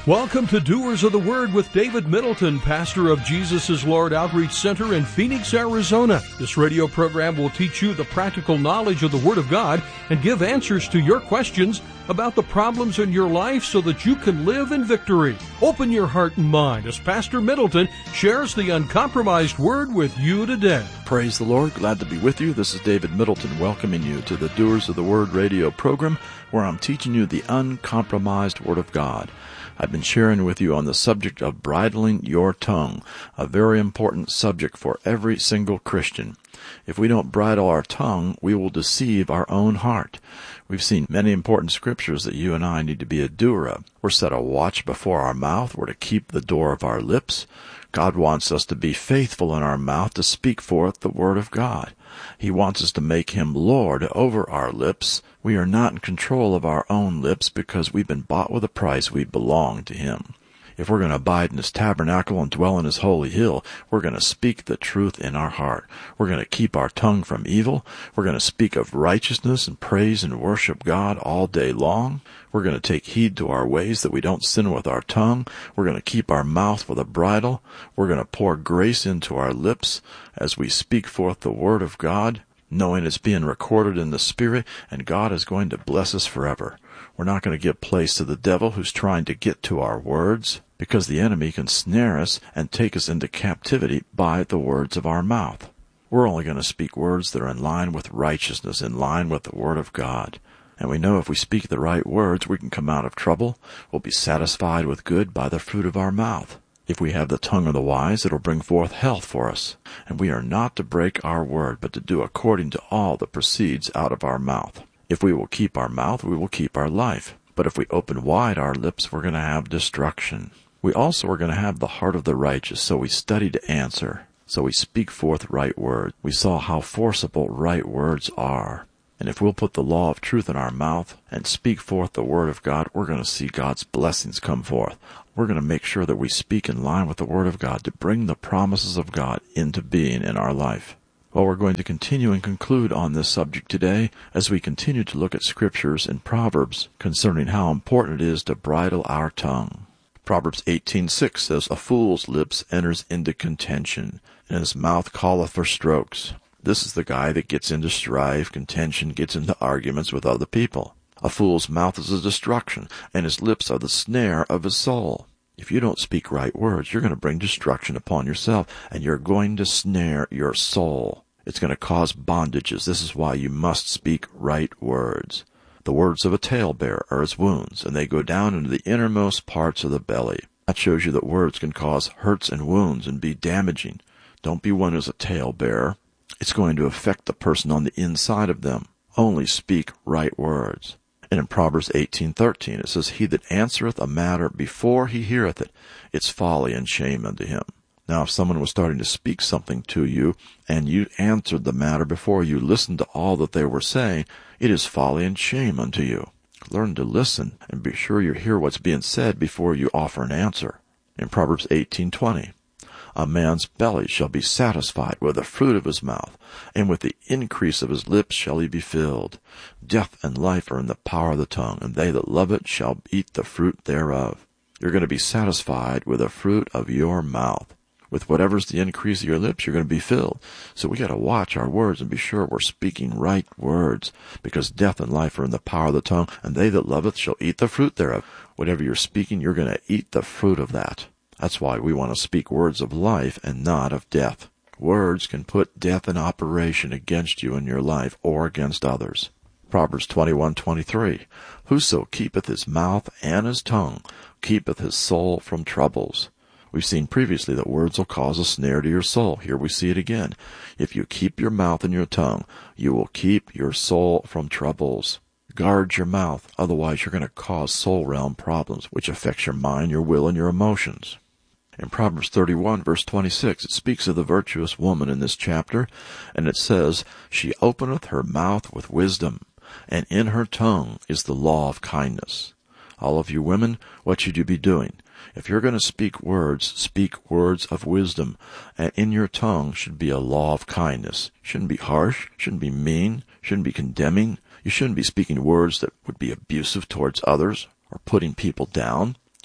Welcome to Doers of the Word with David Middleton, pastor of Jesus is Lord Outreach Center in Phoenix, Arizona. This radio program will teach you the practical knowledge of the Word of God and give answers to your questions about the problems in your life so that you can live in victory. Open your heart and mind as Pastor Middleton shares the uncompromised Word with you today. Praise the Lord. Glad to be with you. This is David Middleton welcoming you to the Doers of the Word radio program where I'm teaching you the uncompromised Word of God. I've been sharing with you on the subject of bridling your tongue, a very important subject for every single Christian. If we don't bridle our tongue, we will deceive our own heart. We've seen many important scriptures that you and I need to be a doer of. We're set a watch before our mouth. We're to keep the door of our lips. God wants us to be faithful in our mouth to speak forth the Word of God. He wants us to make Him Lord over our lips. We are not in control of our own lips because we've been bought with a price. We belong to Him. If we're going to abide in His tabernacle and dwell in His holy hill, we're going to speak the truth in our heart. We're going to keep our tongue from evil. We're going to speak of righteousness and praise and worship God all day long. We're going to take heed to our ways that we don't sin with our tongue. We're going to keep our mouth with a bridle. We're going to pour grace into our lips as we speak forth the Word of God, knowing it's being recorded in the Spirit, and God is going to bless us forever. We're not going to give place to the devil who's trying to get to our words, because the enemy can snare us and take us into captivity by the words of our mouth. We're only going to speak words that are in line with righteousness, in line with the Word of God. And we know if we speak the right words, we can come out of trouble. We'll be satisfied with good by the fruit of our mouth. If we have the tongue of the wise, it'll bring forth health for us. And we are not to break our word, but to do according to all that proceeds out of our mouth. If we will keep our mouth, we will keep our life. But if we open wide our lips, we're going to have destruction. We also are going to have the heart of the righteous, so we study to answer. So we speak forth right words. We saw how forcible right words are. And if we'll put the law of truth in our mouth and speak forth the Word of God, we're going to see God's blessings come forth. We're going to make sure that we speak in line with the Word of God to bring the promises of God into being in our life. Well, we're going to continue and conclude on this subject today as we continue to look at scriptures in Proverbs concerning how important it is to bridle our tongue. Proverbs 18:6 says, "A fool's lips enters into contention, and his mouth calleth for strokes." This is the guy that gets into strife, contention, gets into arguments with other people. A fool's mouth is a destruction, and his lips are the snare of his soul. If you don't speak right words, you're going to bring destruction upon yourself, and you're going to snare your soul. It's going to cause bondages. This is why you must speak right words. The words of a talebearer are as wounds, and they go down into the innermost parts of the belly. That shows you that words can cause hurts and wounds and be damaging. Don't be one who's a talebearer. It's going to affect the person on the inside of them. Only speak right words. And in Proverbs 18:13 it says, "He that answereth a matter before he heareth it, it's folly and shame unto him." Now, if someone was starting to speak something to you, and you answered the matter before you listened to all that they were saying, it is folly and shame unto you. Learn to listen, and be sure you hear what's being said before you offer an answer. In Proverbs 18:20, "A man's belly shall be satisfied with the fruit of his mouth, and with the increase of his lips shall he be filled. Death and life are in the power of the tongue, and they that love it shall eat the fruit thereof." You're going to be satisfied with the fruit of your mouth. With whatever's the increase of your lips, you're going to be filled. So we got to watch our words and be sure we're speaking right words, because death and life are in the power of the tongue, and they that love it shall eat the fruit thereof. Whatever you're speaking, you're going to eat the fruit of that. That's why we want to speak words of life and not of death. Words can put death in operation against you in your life or against others. Proverbs 21:23, "Whoso keepeth his mouth and his tongue keepeth his soul from troubles." We've seen previously that words will cause a snare to your soul. Here we see it again. If you keep your mouth and your tongue, you will keep your soul from troubles. Guard your mouth, otherwise you're going to cause soul realm problems, which affects your mind, your will, and your emotions. In Proverbs 31, verse 26, it speaks of the virtuous woman in this chapter, and it says, "She openeth her mouth with wisdom, and in her tongue is the law of kindness." All of you women, what should you be doing? If you're going to speak words of wisdom, and in your tongue should be a law of kindness. Shouldn't be harsh, shouldn't be mean, shouldn't be condemning. You shouldn't be speaking words that would be abusive towards others or putting people down.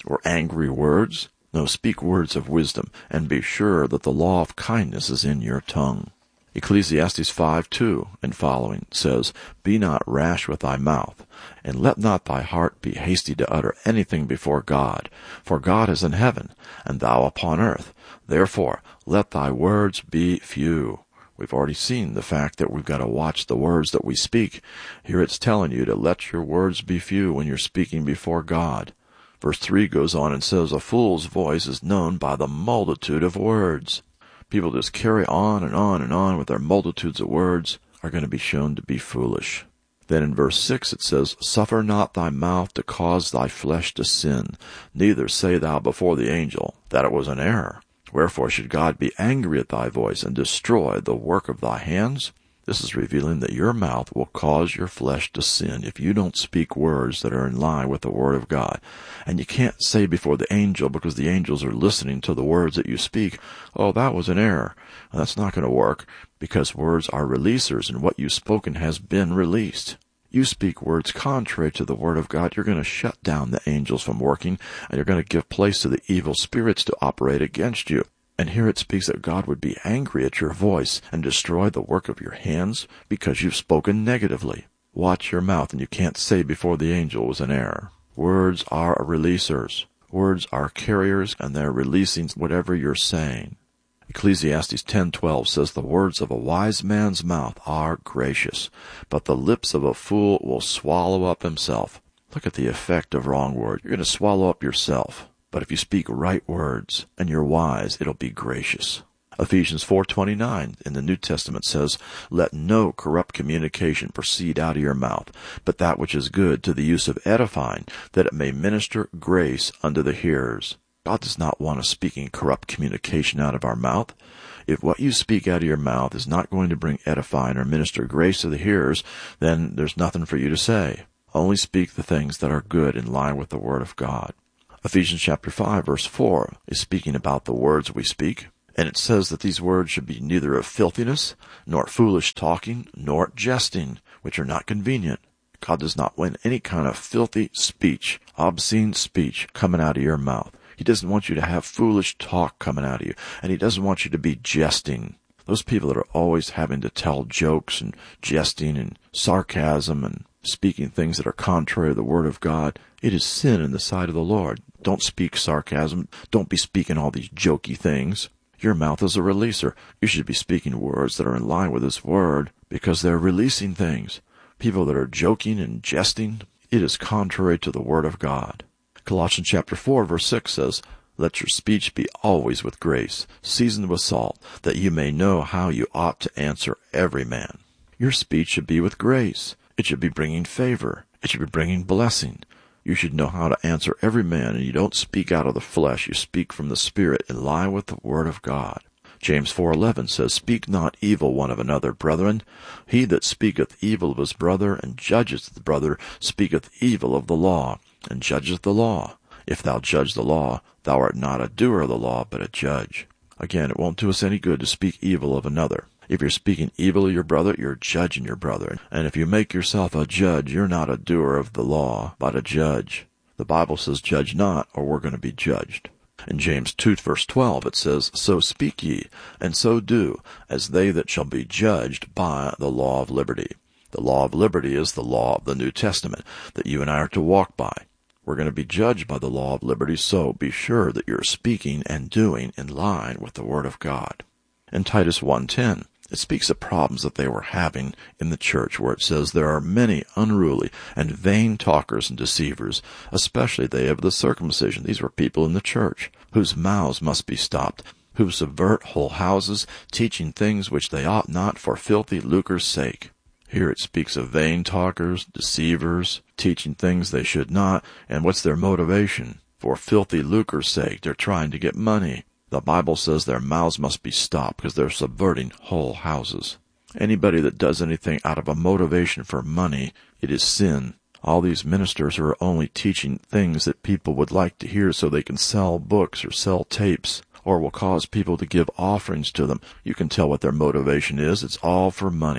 or angry words. No, speak words of wisdom, and be sure that the law of kindness is in your tongue. Ecclesiastes 5:2 and following says, Be not rash with thy mouth, and let not thy heart be hasty to utter anything before God. For God is in heaven, and thou upon earth. Therefore let thy words be few. We've already seen the fact that we've got to watch the words that we speak. Here it's telling you to let your words be few when you're speaking before God. Verse 3 goes on and says, A fool's voice is known by the multitude of words. People just carry on and on and on with their multitudes of words are going to be shown to be foolish. Then in verse 6 it says, Suffer not thy mouth to cause thy flesh to sin, neither say thou before the angel that it was an error. Wherefore should God be angry at thy voice and destroy the work of thy hands? This is revealing that your mouth will cause your flesh to sin if you don't speak words that are in line with the Word of God. And you can't say before the angel, because the angels are listening to the words that you speak, oh, that was an error. Well, that's not going to work, because words are releasers, and what you've spoken has been released. You speak words contrary to the Word of God, you're going to shut down the angels from working, and you're going to give place to the evil spirits to operate against you. And here it speaks that God would be angry at your voice and destroy the work of your hands because you've spoken negatively. Watch your mouth, and you can't say before the angel was an error. Words are releasers. Words are carriers, and they're releasing whatever you're saying. Ecclesiastes 10:12 says, The words of a wise man's mouth are gracious, but the lips of a fool will swallow up himself. Look at the effect of wrong words. You're going to swallow up yourself. But if you speak right words and you're wise, it'll be gracious. Ephesians 4:29 in the New Testament says, Let no corrupt communication proceed out of your mouth, but that which is good to the use of edifying, that it may minister grace unto the hearers. God does not want us speaking corrupt communication out of our mouth. If what you speak out of your mouth is not going to bring edifying or minister grace to the hearers, then there's nothing for you to say. Only speak the things that are good in line with the Word of God. Ephesians chapter 5, verse 4 is speaking about the words we speak, and it says that these words should be neither of filthiness, nor foolish talking, nor jesting, which are not convenient. God does not want any kind of filthy speech, obscene speech coming out of your mouth. He doesn't want you to have foolish talk coming out of you, and He doesn't want you to be jesting. Those people that are always having to tell jokes and jesting and sarcasm and speaking things that are contrary to the Word of God, it is sin in the sight of the Lord. Don't speak sarcasm. Don't be speaking all these jokey things. Your mouth is a releaser. You should be speaking words that are in line with His Word because they're releasing things. People that are joking and jesting, it is contrary to the Word of God. Colossians chapter 4, verse 6 says, Let your speech be always with grace, seasoned with salt, that you may know how you ought to answer every man. Your speech should be with grace. It should be bringing favor. It should be bringing blessing. You should know how to answer every man, and you don't speak out of the flesh. You speak from the Spirit in line with the Word of God. James 4:11 says, Speak not evil one of another, brethren. He that speaketh evil of his brother and judgeth the brother speaketh evil of the law, and judgeth the law. If thou judge the law, thou art not a doer of the law, but a judge. Again, it won't do us any good to speak evil of another. If you're speaking evil of your brother, you're judging your brother. And if you make yourself a judge, you're not a doer of the law, but a judge. The Bible says, Judge not, or we're going to be judged. In James 2, verse 12, it says, So speak ye, and so do, as they that shall be judged by the law of liberty. The law of liberty is the law of the New Testament that you and I are to walk by. We're going to be judged by the law of liberty, so be sure that you're speaking and doing in line with the Word of God. In Titus 1:10, it speaks of problems that they were having in the church, where it says, There are many unruly and vain talkers and deceivers, especially they of the circumcision. These were people in the church, whose mouths must be stopped, who subvert whole houses, teaching things which they ought not for filthy lucre's sake. Here it speaks of vain talkers, deceivers, teaching things they should not, and what's their motivation? For filthy lucre's sake. They're trying to get money. The Bible says their mouths must be stopped because they're subverting whole houses. Anybody that does anything out of a motivation for money, it is sin. All these ministers are only teaching things that people would like to hear so they can sell books or sell tapes, or will cause people to give offerings to them. You can tell what their motivation is. It's all for money.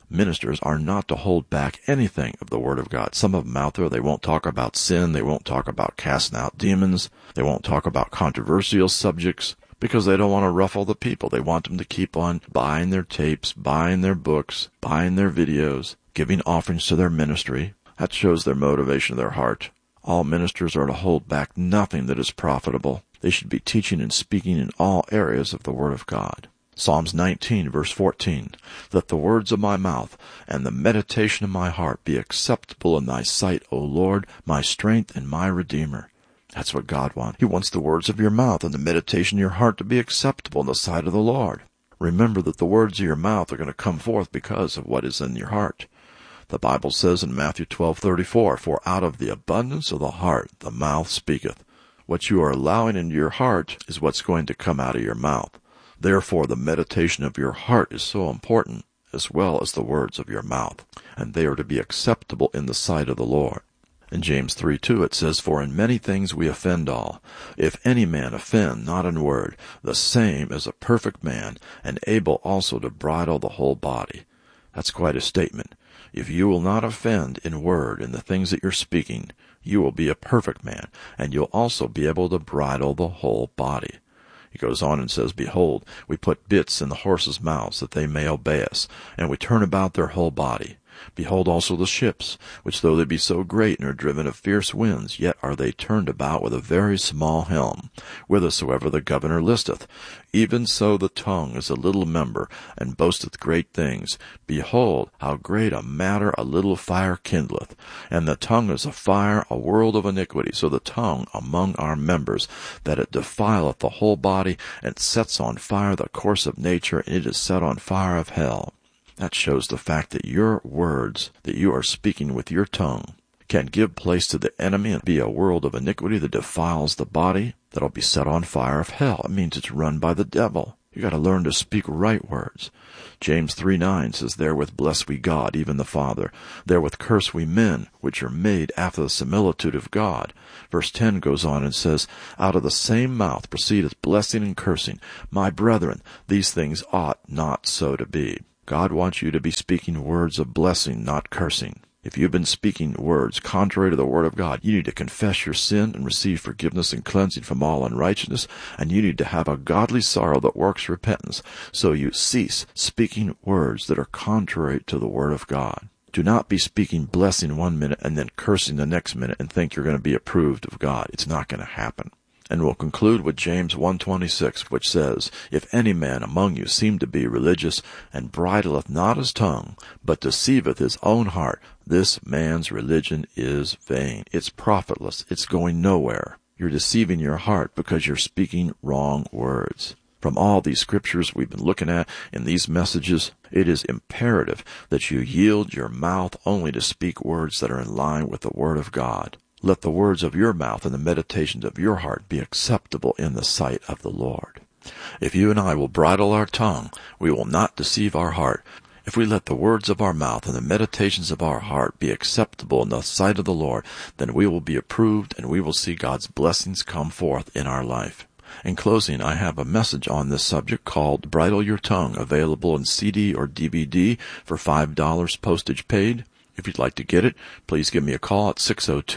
Ministers are not to hold back anything of the Word of God. Some of them out there, they won't talk about sin. They won't talk about casting out demons. They won't talk about controversial subjects because they don't want to ruffle the people. They want them to keep on buying their tapes, buying their books, buying their videos, giving offerings to their ministry. That shows their motivation of their heart. All ministers are to hold back nothing that is profitable. They should be teaching and speaking in all areas of the Word of God. Psalms 19, verse 14, "Let the words of my mouth and the meditation of my heart be acceptable in thy sight, O Lord, my strength and my Redeemer." That's what God wants. He wants the words of your mouth and the meditation of your heart to be acceptable in the sight of the Lord. Remember that the words of your mouth are going to come forth because of what is in your heart. The Bible says in Matthew 12:34, "For out of the abundance of the heart the mouth speaketh." What you are allowing into your heart is what's going to come out of your mouth. Therefore, the meditation of your heart is so important, as well as the words of your mouth, and they are to be acceptable in the sight of the Lord. In James 3:2 it says, "For in many things we offend all. If any man offend not in word, the same is a perfect man, and able also to bridle the whole body." That's quite a statement. If you will not offend in word in the things that you're speaking, you will be a perfect man, and you'll also be able to bridle the whole body. He goes on and says, "Behold, we put bits in the horses' mouths, that they may obey us, and we turn about their whole body. Behold also the ships, which though they be so great and are driven of fierce winds, yet are they turned about with a very small helm, whithersoever the governor listeth. Even so the tongue is a little member, and boasteth great things. Behold, how great a matter a little fire kindleth. And the tongue is a fire, a world of iniquity. So the tongue among our members, that it defileth the whole body, and sets on fire the course of nature, and it is set on fire of hell." That shows the fact that your words that you are speaking with your tongue can give place to the enemy and be a world of iniquity that defiles the body, that'll be set on fire of hell. It means it's run by the devil. You got to learn to speak right words. James 3:9 says, "Therewith bless we God, even the Father. Therewith curse we men, which are made after the similitude of God." Verse 10 goes on and says, "Out of the same mouth proceedeth blessing and cursing. My brethren, these things ought not so to be." God wants you to be speaking words of blessing, not cursing. If you've been speaking words contrary to the Word of God, you need to confess your sin and receive forgiveness and cleansing from all unrighteousness, and you need to have a godly sorrow that works repentance, so you cease speaking words that are contrary to the Word of God. Do not be speaking blessing one minute and then cursing the next minute and think you're going to be approved of God. It's not going to happen. And we'll conclude with James 1:26, which says, "If any man among you seem to be religious, and bridleth not his tongue, but deceiveth his own heart, this man's religion is vain." It's profitless. It's going nowhere. You're deceiving your heart because you're speaking wrong words. From all these scriptures we've been looking at in these messages, it is imperative that you yield your mouth only to speak words that are in line with the Word of God. Let the words of your mouth and the meditations of your heart be acceptable in the sight of the Lord. If you and I will bridle our tongue, we will not deceive our heart. If we let the words of our mouth and the meditations of our heart be acceptable in the sight of the Lord, then we will be approved and we will see God's blessings come forth in our life. In closing, I have a message on this subject called Bridle Your Tongue, available in CD or DVD for $5 postage paid. If you'd like to get it, please give me a call at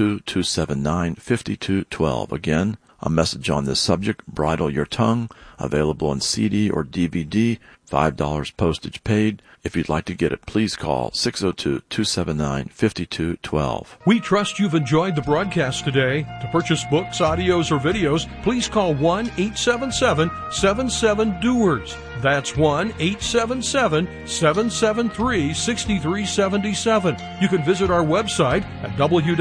602-279-5212. Again, a message on this subject, Bridle Your Tongue, available in CD or DVD, $5 postage paid. If you'd like to get it, please call 602-279-5212. We trust you've enjoyed the broadcast today. To purchase books, audios, or videos, please call 1-877-77-DOERS. That's 1-877-773-6377. You can visit our website at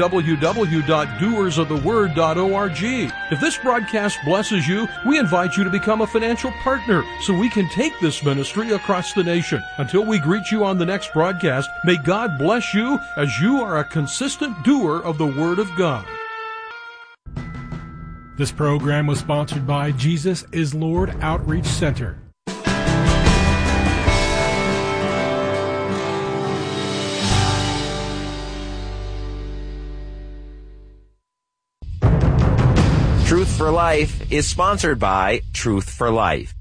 www.doersoftheword.org. If this broadcast blesses you, we invite you to become a financial partner so we can take this ministry across the nation. Until we greet you on the next broadcast, may God bless you as you are a consistent doer of the Word of God. This program was sponsored by Jesus is Lord Outreach Center. Truth for Life is sponsored by Truth for Life.